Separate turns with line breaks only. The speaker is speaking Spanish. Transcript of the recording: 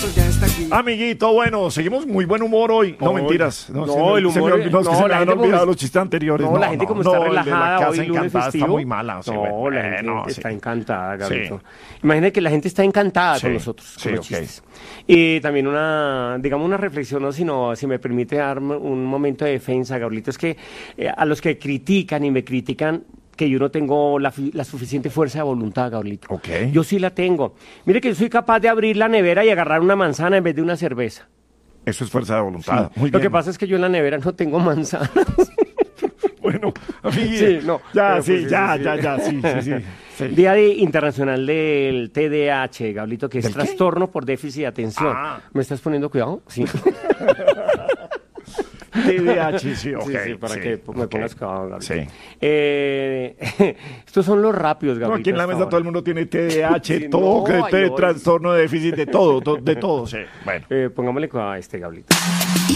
nosotros, ya está aquí.
Amiguito, bueno, seguimos muy buen humor hoy. No, mentiras.
no,
se
el humor
me han olvidado los chistes anteriores.
No, la gente como está
el de
relajada
la
hoy,
casa
lunes
encantada
festivo.
está muy mala. Sí,
No, la gente
sí.
está encantada, Gabrielito.
Sí.
Imagínate que la gente está encantada
Sí,
con nosotros,
sí,
con los
ok.
chistes. Y también una reflexión, ¿no? Si me permite dar un momento de defensa, Gabrielito, es que a los que critican y me critican, que yo no tengo la suficiente fuerza de voluntad, Gabrielito.
Ok.
Yo sí la tengo. Mire que yo soy capaz de abrir la nevera y agarrar una manzana en vez de una cerveza.
Eso es fuerza de voluntad.
Sí.
Muy
Lo
bien.
que pasa es que yo en la nevera no tengo manzanas.
Bueno, amiguito.
Sí, no.
Ya,
Pero
sí,
pues,
ya, sí.
Día Internacional del TDAH, Gablito, que es
¿Del qué?
trastorno por déficit de atención.
Ah.
¿Me estás poniendo cuidado? Sí.
TDAH, sí, ok.
Sí, para que me pongas cuidado, Gablito.
Sí.
Estos son los rápidos,
No,
Gablito.
aquí en la
hasta
meta
ahora.
todo el mundo tiene TDAH,
Sí,
todo,
no,
que
ay, no.
trastorno de déficit, de todo, sí. Bueno.
Pongámosle cuidado a este, Gablito.